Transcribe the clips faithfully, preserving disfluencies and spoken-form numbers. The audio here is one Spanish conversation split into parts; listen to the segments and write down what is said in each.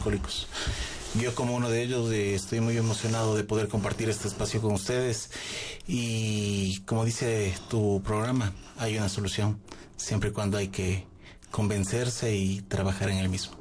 alcohólicos. Yo, como uno de ellos, eh, estoy muy emocionado de poder compartir este espacio con ustedes y, como dice tu programa, hay una solución siempre y cuando hay que convencerse y trabajar en el mismo.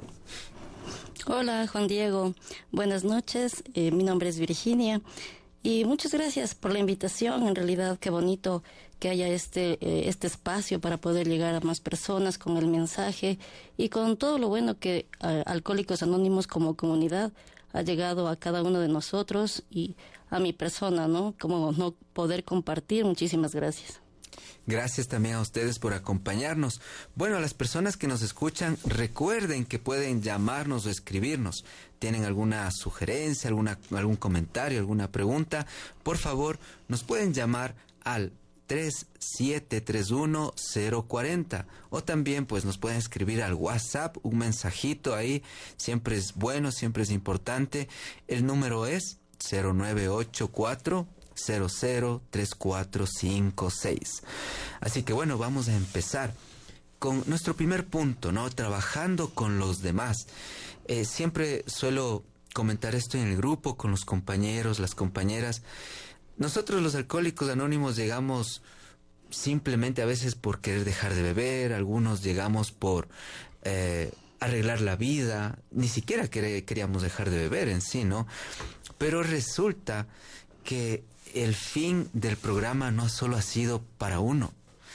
Hola, Juan Diego. Buenas noches. Eh, mi nombre es Virginia. Y muchas gracias por la invitación. En realidad, qué bonito que haya este, eh, este espacio para poder llegar a más personas con el mensaje y con todo lo bueno que eh, Alcohólicos Anónimos como comunidad ha llegado a cada uno de nosotros y a mi persona, ¿no? Como no poder compartir. Muchísimas gracias. Gracias también a ustedes por acompañarnos. Bueno, a las personas que nos escuchan, recuerden que pueden llamarnos o escribirnos. ¿Tienen alguna sugerencia, alguna, algún comentario, alguna pregunta? Por favor, nos pueden llamar al tres siete tres uno cero cuatro cero o también pues nos pueden escribir al WhatsApp, un mensajito ahí. Siempre es bueno, siempre es importante. El número es cero nueve ocho cuatro cero cero tres cuatro cinco seis. Así que bueno, vamos a empezar con nuestro primer punto, ¿no? Trabajando con los demás. Eh, siempre suelo comentar esto en el grupo, con los compañeros, las compañeras. Nosotros los alcohólicos anónimos llegamos simplemente a veces por querer dejar de beber, algunos llegamos por eh, arreglar la vida, ni siquiera quer- queríamos dejar de beber en sí, ¿no? Pero resulta que el fin del programa no solo ha sido para uno,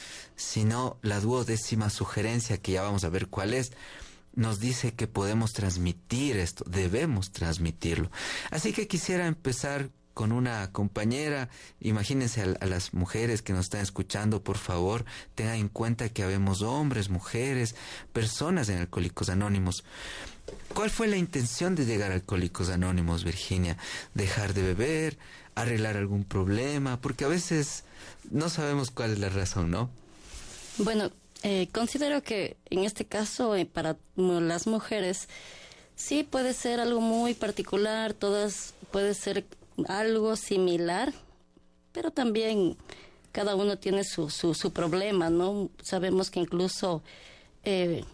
sino la duodécima sugerencia, que ya vamos a ver cuál es, nos dice que podemos transmitir esto, debemos transmitirlo. Así que quisiera empezar con una compañera. Imagínense a, a las mujeres que nos están escuchando, por favor, tengan en cuenta que habemos hombres, mujeres, personas en Alcohólicos Anónimos. ¿Cuál fue la intención de llegar a Alcohólicos Anónimos, Virginia? ¿Dejar de beber? ¿Arreglar algún problema? Porque a veces no sabemos cuál es la razón, ¿no? Bueno, eh, considero que en este caso, eh, para las mujeres, sí puede ser algo muy particular, todas puede ser algo similar, pero también cada uno tiene su, su, su problema, ¿no? Sabemos que incluso eh,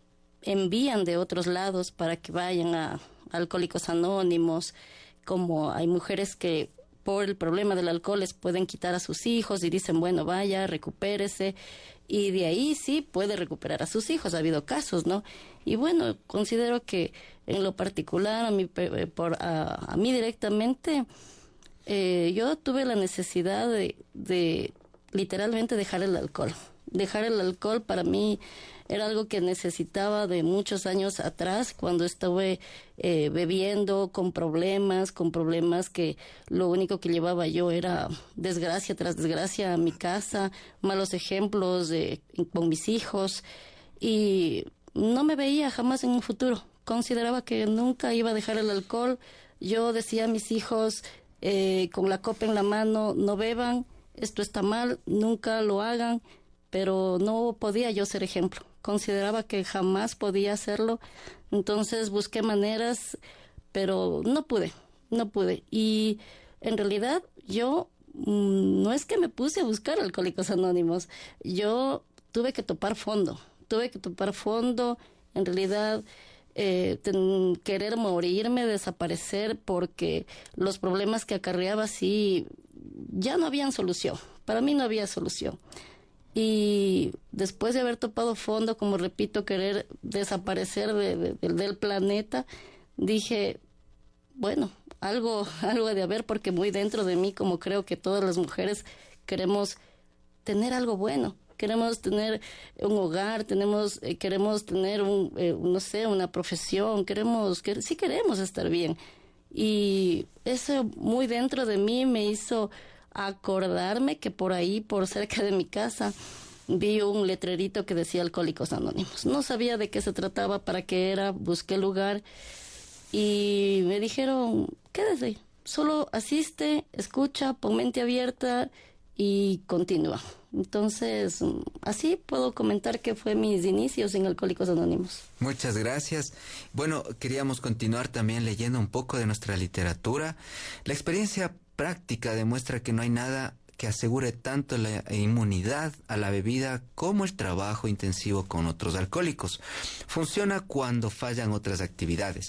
envían de otros lados para que vayan a Alcohólicos Anónimos, como hay mujeres que por el problema del alcohol les pueden quitar a sus hijos y dicen, bueno, vaya, recupérese, y de ahí sí puede recuperar a sus hijos. Ha habido casos, ¿no? Y bueno, considero que en lo particular, a mí, por, a, a mí directamente, eh, yo tuve la necesidad de, de literalmente dejar el alcohol. Dejar el alcohol para mí era algo que necesitaba de muchos años atrás, cuando estuve eh, bebiendo con problemas, con problemas que lo único que llevaba yo era desgracia tras desgracia a mi casa, malos ejemplos de, con mis hijos, y no me veía jamás en un futuro. Consideraba que nunca iba a dejar el alcohol. Yo decía a mis hijos, eh, con la copa en la mano, no beban, esto está mal, nunca lo hagan, pero no podía yo ser ejemplo. Consideraba que jamás podía hacerlo, entonces busqué maneras, pero no pude, no pude. Y en realidad yo mmm, no es que me puse a buscar Alcohólicos Anónimos, yo tuve que topar fondo, tuve que topar fondo, en realidad eh, ten, querer morirme, desaparecer, porque los problemas que acarreaba sí, ya no habían solución, para mí no había solución. Y después de haber topado fondo, como repito, querer desaparecer de, de, de, del planeta, dije, bueno, algo, algo ha de haber, porque muy dentro de mí, como creo que todas las mujeres, queremos tener algo bueno, queremos tener un hogar, tenemos, eh, queremos tener un, eh, no sé, una profesión, queremos, que, sí queremos estar bien. Y eso muy dentro de mí me hizo acordarme que por ahí, por cerca de mi casa, vi un letrerito que decía Alcohólicos Anónimos. No sabía de qué se trataba, para qué era, busqué el lugar y me dijeron, quédese, solo asiste, escucha, pon mente abierta y continúa. Entonces, así puedo comentar que fue mis inicios en Alcohólicos Anónimos. Muchas gracias. Bueno, queríamos continuar también leyendo un poco de nuestra literatura. La experiencia práctica demuestra que no hay nada que asegure tanto la inmunidad a la bebida como el trabajo intensivo con otros alcohólicos. Funciona cuando fallan otras actividades.